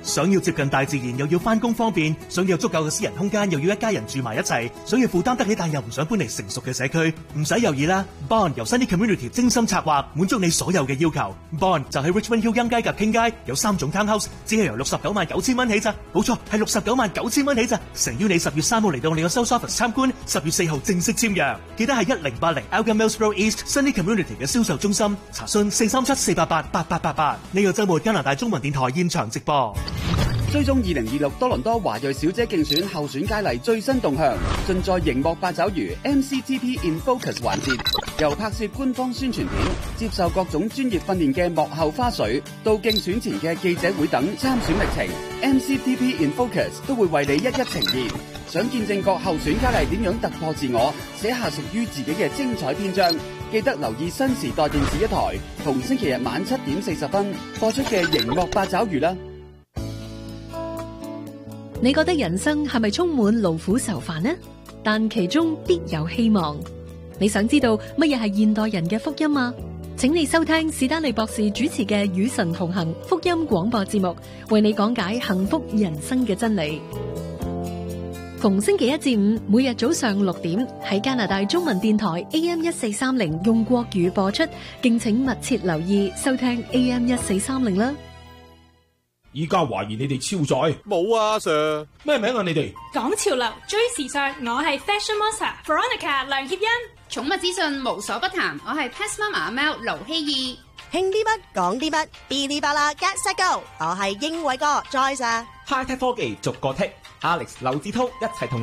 想要接近大自然又要返工方便，想要有足夠嘅私人空間又要一家人住埋一齊，想要負擔得起但又唔想搬離成熟嘅社區，唔使猶豫啦 ！Bond 由 Sunny Community 精心策劃，滿足你所有嘅要求。Bond 就喺 Richmond Hill 欣街及傾街，有3種 townhouse，只係由699000蚊起咋，冇錯係699000蚊起咋。誠邀你10月3號嚟到我哋嘅 Sales Office 參觀，10月4號正式簽約。記得係1080 Elgin Mills Road East Sunny Community 嘅銷售中心，查詢437-488-8888。呢個週末加拿大中文電台現場直播。 追蹤2026多倫多華裔小姐競選候選佳麗最新動向，盡在熒幕八爪魚 MCTP in Focus 環節，由拍攝官方宣傳片、接受各種專業訓練嘅幕後花絮，到競選前嘅記者會等參選歷程 ，MCTP in Focus 都會為你一一呈現。想見證各候選佳麗點樣突破自我，寫下屬於自己嘅精彩篇章，記得留意新時代電視一台，逢星期日晚7點40分播出嘅熒幕八爪魚啦。 你覺得人生係咪充滿勞苦愁煩呢？但其中必有希望。你想知道乜嘢係現代人嘅福音嗎？請你收聽史丹利博士主持嘅與神同行福音廣播節目，為你講解幸福人生嘅真理。逢星期一至五，每日早上6點喺加拿大中文電台 AM1430用國語播出，敬請密切留意收聽 AM1430啦。 依家懷疑你哋超載， 冇啊 Sir， 咩名啊你哋？ 講潮流追時尚，我係 Fashion Monster Veronica 梁協欣。 寵物資訊無所不談，我係 Pet Mama 阿貓盧希義。 興啲乜講啲乜，嗶哩吧啦 Get Set Go， 我係英偉哥 Joyce。 High Tech 科技逐個剔 ，Alex 劉志濤一齊同